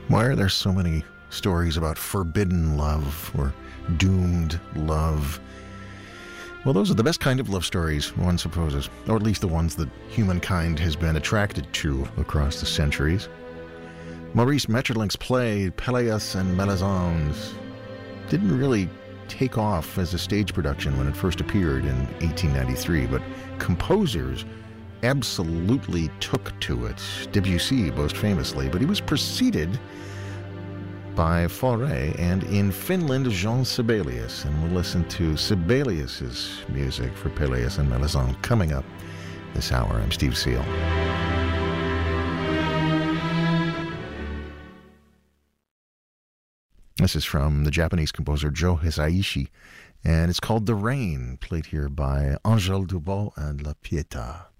Why are there so many stories about forbidden love or doomed love? Well, those are the best kind of love stories, one supposes, or at least the ones that humankind has been attracted to across the centuries. Maurice Maeterlinck's play Pelléas and Mélisande didn't really take off as a stage production when it first appeared in 1893, but composers absolutely took to it. Debussy most famously, but he was preceded by Fauré and in Finland Jean Sibelius, and we'll listen to Sibelius's music for Pelléas and Mélisande coming up this hour. I'm Steve Seal. This is from the Japanese composer Joe Hisaishi, and it's called The Rain, played here by Angèle Dubos and La Pietà.